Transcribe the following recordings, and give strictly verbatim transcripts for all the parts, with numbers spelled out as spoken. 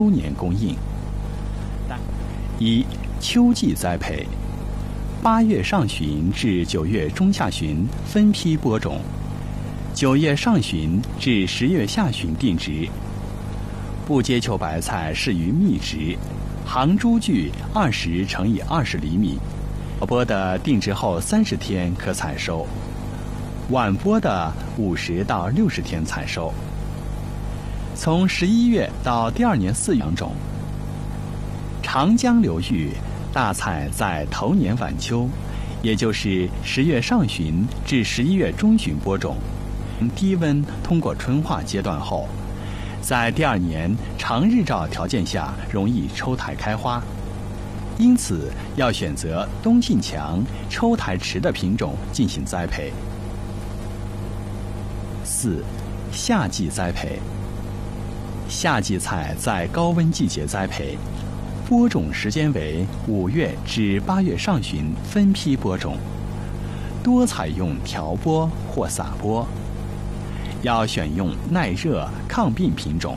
周年供应。一、秋季栽培，八月上旬至九月中下旬分批播种，九月上旬至十月下旬定植。不结球白菜适于密植，行株距二十乘以二十厘米，早播的定植后三十天可采收，晚播的五十到六十天采收。从十一月到第二年四月养种。长江流域大菜在头年晚秋，也就是十月上旬至十一月中旬播种，低温通过春化阶段后，在第二年长日照条件下容易抽台开花，因此要选择冬劲强、抽台迟的品种进行栽培。四、夏季栽培。夏季菜在高温季节栽培，播种时间为五月至八月上旬分批播种，多采用调播或撒播，要选用耐热、抗病品种。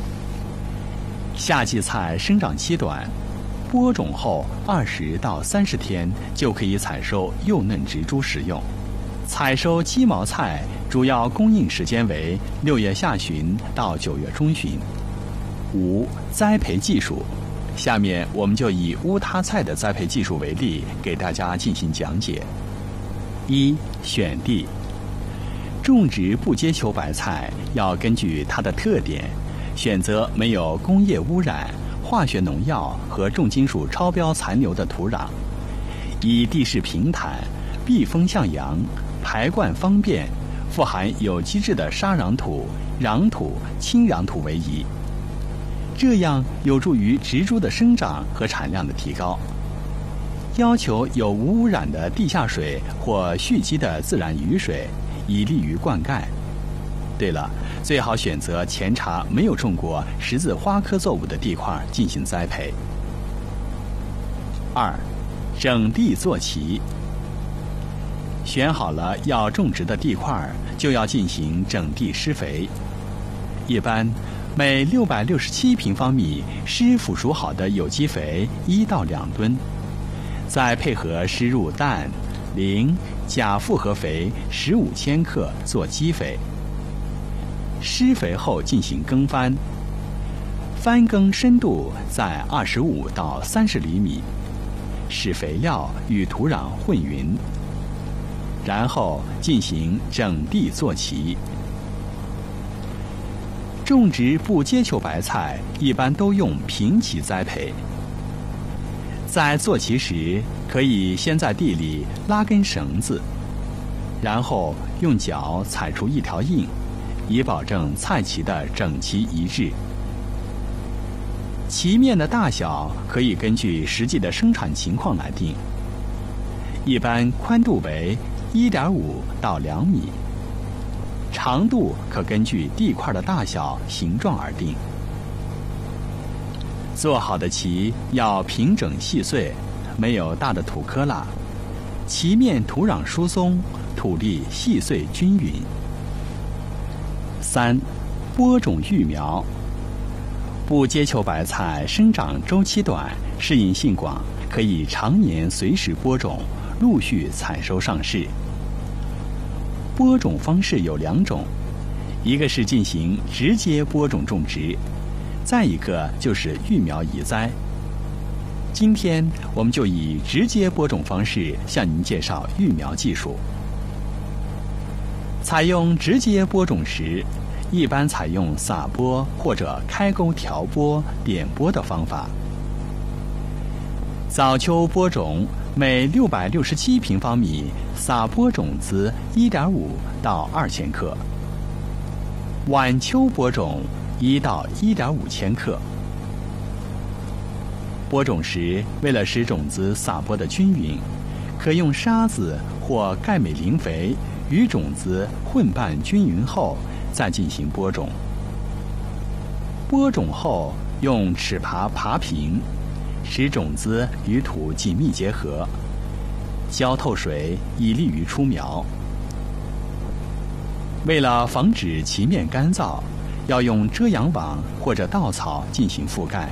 夏季菜生长期短，播种后二十到三十天就可以采收幼嫩植株食用。采收鸡毛菜主要供应时间为六月下旬到九月中旬。五、栽培技术。下面我们就以乌他菜的栽培技术为例，给大家进行讲解。一、选地。种植不结球白菜要根据它的特点，选择没有工业污染、化学农药和重金属超标残留的土壤，以地势平坦、避风向阳、排灌方便、富含有机质的沙壤土、壤土、轻壤土为宜，这样有助于植株的生长和产量的提高。要求有无污染的地下水或蓄积的自然雨水，以利于灌溉。对了，最好选择前茬没有种过十字花科作物的地块进行栽培。二、整地做齐。选好了要种植的地块，就要进行整地施肥。一般每六百六十七平方米施腐熟好的有机肥一到两吨，再配合施入氮、磷、钾复合肥十五千克做基肥。施肥后进行耕翻，翻耕深度在二十五到三十厘米，使肥料与土壤混匀，然后进行整地做齐。种植不结球白菜一般都用平畦栽培，在做齐时可以先在地里拉根绳子，然后用脚踩出一条印，以保证菜畦的整齐一致。畦面的大小可以根据实际的生产情况来定，一般宽度为一点五到两米，长度可根据地块的大小、形状而定。做好的畦要平整细碎，没有大的土坷垃，畦面土壤疏松，土粒细碎均匀。三、播种育苗。不结球白菜生长周期短，适应性广，可以常年随时播种，陆续采收上市。播种方式有两种，一个是进行直接播种种植，再一个就是育苗移栽。今天我们就以直接播种方式向您介绍育苗技术。采用直接播种时，一般采用撒播或者开沟调播、点播的方法。早秋播种，每六百六十七平方米撒播种子一点五到二千克。晚秋播种一到一点五千克。播种时，为了使种子撒播的均匀，可用沙子或钙镁磷肥与种子混拌均匀后再进行播种。播种后用齿耙耙平，使种子与土紧密结合，浇透水以利于出苗。为了防止畦面干燥， 要用遮阳网或者稻草进行覆盖。